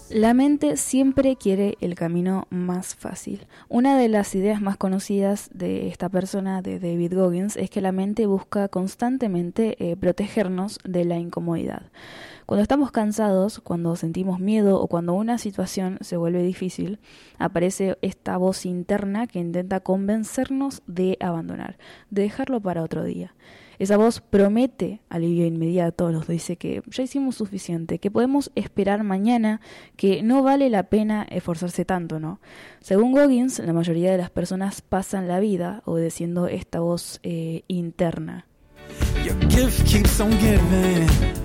La mente siempre quiere el camino más fácil. Una de las ideas más conocidas de esta persona, de David Goggins, es que la mente busca constantemente protegernos de la incomodidad. Cuando estamos cansados, cuando sentimos miedo o cuando una situación se vuelve difícil, aparece esta voz interna que intenta convencernos de abandonar, de dejarlo para otro día. Esa voz promete alivio inmediato, nos dice que ya hicimos suficiente, que podemos esperar mañana, que no vale la pena esforzarse tanto, ¿no? Según Goggins, la mayoría de las personas pasan la vida obedeciendo esta voz interna. Your gift keeps on giving.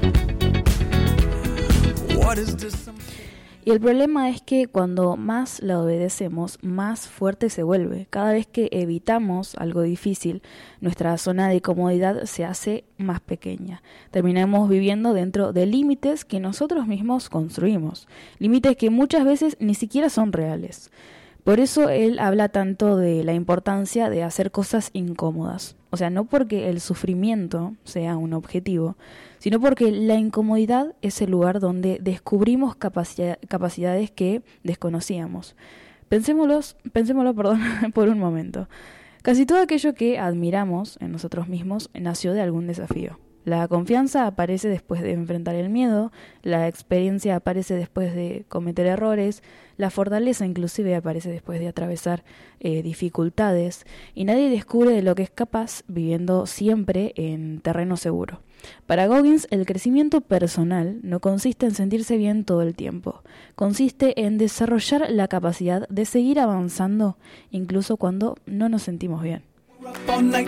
What is this? Y el problema es que cuando más la obedecemos, más fuerte se vuelve. Cada vez que evitamos algo difícil, nuestra zona de comodidad se hace más pequeña. Terminamos viviendo dentro de límites que nosotros mismos construimos. Límites que muchas veces ni siquiera son reales. Por eso él habla tanto de la importancia de hacer cosas incómodas. O sea, no porque el sufrimiento sea un objetivo, sino porque la incomodidad es el lugar donde descubrimos capacidades que desconocíamos. Pensémoslo, por un momento. Casi todo aquello que admiramos en nosotros mismos nació de algún desafío. La confianza aparece después de enfrentar el miedo, la experiencia aparece después de cometer errores, la fortaleza inclusive aparece después de atravesar dificultades, y nadie descubre de lo que es capaz viviendo siempre en terreno seguro. Para Goggins, el crecimiento personal no consiste en sentirse bien todo el tiempo, consiste en desarrollar la capacidad de seguir avanzando incluso cuando no nos sentimos bien.